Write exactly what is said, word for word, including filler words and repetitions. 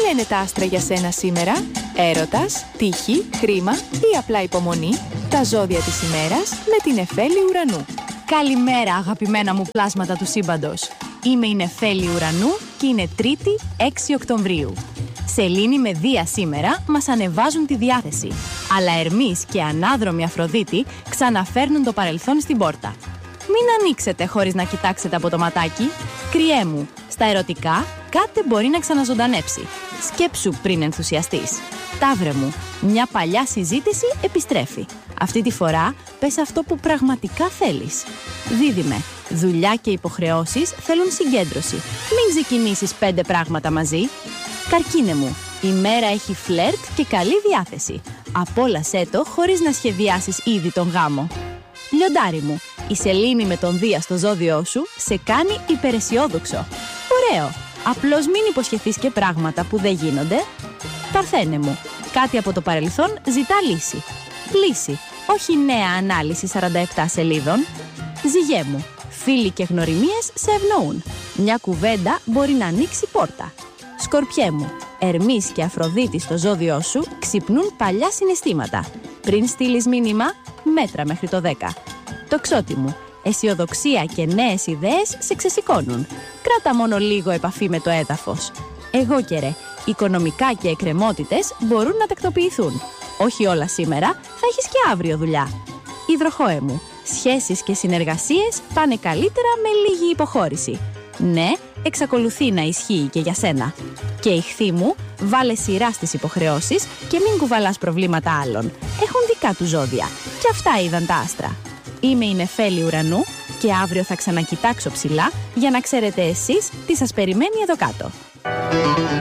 λένε τα άστρα για σένα σήμερα? Έρωτας, τύχη, χρήμα ή απλά υπομονή? Τα ζώδια της ημέρας με την Νεφέλη Ουρανού. Καλημέρα αγαπημένα μου πλάσματα του σύμπαντος. Είμαι η Νεφέλη Ουρανού και είναι Τρίτη έξι Οκτωβρίου. Σελήνη με Δία σήμερα μας ανεβάζουν τη διάθεση, αλλά Ερμής και ανάδρομη Αφροδίτη ξαναφέρνουν το παρελθόν στην πόρτα. Μην ανοίξετε χωρίς να κοιτάξετε από το ματάκι. Κριέ μου, στα ερωτικά κάτι μπορεί να ξαναζωντανέψει. Σκέψου πριν ενθουσιαστείς. Ταύρε μου, μια παλιά συζήτηση επιστρέφει. Αυτή τη φορά πες αυτό που πραγματικά θέλεις. Δίδυμε, δουλειά και υποχρεώσεις θέλουν συγκέντρωση. Μην ξεκινήσεις πέντε πράγματα μαζί. Καρκίνε μου, η μέρα έχει φλερτ και καλή διάθεση. Απόλασέ το χωρίς να σχεδιάσεις ήδη τον γάμο. Λιοντάρι μου, η σελήνη με τον Δία στο ζώδιό σου σε κάνει υπεραισιόδοξο. Ωραίο, απλώς μην υποσχεθείς και πράγματα που δεν γίνονται. Παρθένε μου, κάτι από το παρελθόν ζητά λύση. Λύση, όχι νέα ανάλυση σαράντα επτά σελίδων. Ζυγέ μου, φίλοι και γνωριμίες σε ευνοούν. Μια κουβέντα μπορεί να ανοίξει πόρτα. Σκορπιέ μου, Ερμής και Αφροδίτη στο ζώδιό σου ξυπνούν παλιά συναισθήματα. Πριν στείλεις μήνυμα, μέτρα μέχρι το δέκα. Τοξότη μου, αισιοδοξία και νέες ιδέες σε ξεσηκώνουν. Κράτα μόνο λίγο επαφή με το έδαφος. Εγώ και ρε, οικονομικά και εκκρεμότητες μπορούν να τακτοποιηθούν. Όχι όλα σήμερα, θα έχεις και αύριο δουλειά. Υδροχόε μου, σχέσεις και συνεργασίες πάνε καλύτερα με λίγη υποχώρηση. Ναι, εξακολουθεί να ισχύει και για σένα. Και Ιχθύ μου, βάλε σειρά στις υποχρεώσεις και μην κουβαλάς προβλήματα άλλων. Έχουν δικά του ζώδια. Και αυτά είδαν τα άστρα. Είμαι η Νεφέλη Ουρανού και αύριο θα ξανακοιτάξω ψηλά για να ξέρετε εσείς τι σας περιμένει εδώ κάτω.